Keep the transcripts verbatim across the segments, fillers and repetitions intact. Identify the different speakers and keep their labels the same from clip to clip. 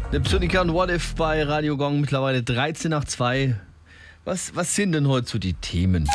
Speaker 1: Neptunica und What If bei Radio Gong, mittlerweile dreizehn nach zwei. Was, was sind denn heute so die Themen?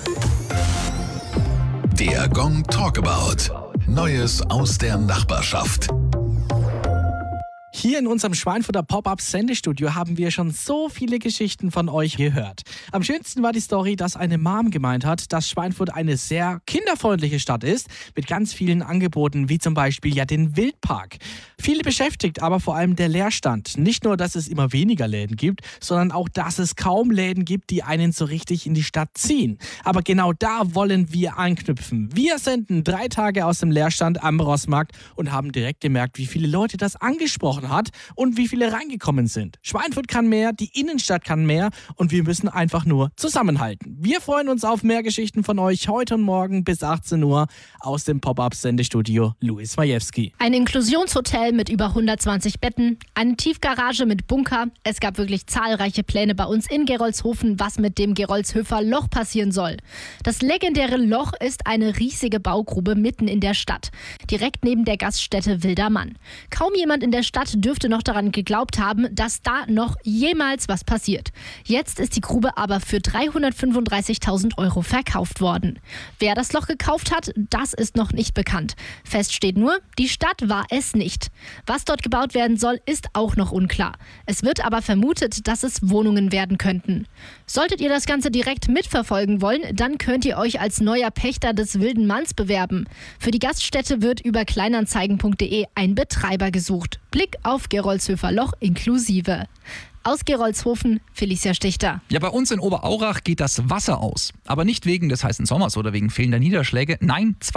Speaker 2: Der Gong Talkabout. Neues aus der Nachbarschaft.
Speaker 3: Hier in unserem Schweinfurter Pop-Up-Sendestudio haben wir schon so viele Geschichten von euch gehört. Am schönsten war die Story, dass eine Mom gemeint hat, dass Schweinfurt eine sehr kinderfreundliche Stadt ist, mit ganz vielen Angeboten, wie zum Beispiel ja den Wildpark. Viele beschäftigt aber vor allem der Leerstand. Nicht nur, dass es immer weniger Läden gibt, sondern auch, dass es kaum Läden gibt, die einen so richtig in die Stadt ziehen. Aber genau da wollen wir anknüpfen. Wir senden drei Tage aus dem Leerstand am Rossmarkt und haben direkt gemerkt, wie viele Leute das angesprochen hat und wie viele reingekommen sind. Schweinfurt kann mehr, die Innenstadt kann mehr und wir müssen einfach nur zusammenhalten. Wir freuen uns auf mehr Geschichten von euch heute und morgen bis achtzehn Uhr aus dem Pop-Up-Sendestudio Louis Majewski.
Speaker 4: Ein Inklusionshotel mit über hundertzwanzig Betten, eine Tiefgarage mit Bunker. Es gab wirklich zahlreiche Pläne bei uns in Gerolzhofen, was mit dem Gerolzhöfer Loch passieren soll. Das legendäre Loch ist eine riesige Baugrube mitten in der Stadt, direkt neben der Gaststätte Wilder Mann. Kaum jemand in der Stadt dürfte noch daran geglaubt haben, dass da noch jemals was passiert. Jetzt ist die Grube aber für dreihundertfünfunddreißigtausend Euro verkauft worden. Wer das Loch gekauft hat, das ist noch nicht bekannt. Fest steht nur, die Stadt war es nicht. Was dort gebaut werden soll, ist auch noch unklar. Es wird aber vermutet, dass es Wohnungen werden könnten. Solltet ihr das Ganze direkt mitverfolgen wollen, dann könnt ihr euch als neuer Pächter des Wilden Manns bewerben. Für die Gaststätte wird über kleinanzeigen punkt de ein Betreiber gesucht. Blick auf Gerolzhöfer Loch inklusive. Aus Gerolzhofen, Felicia Stichter.
Speaker 5: Ja, bei uns in Oberaurach geht das Wasser aus. Aber nicht wegen des heißen Sommers oder wegen fehlender Niederschläge. Nein,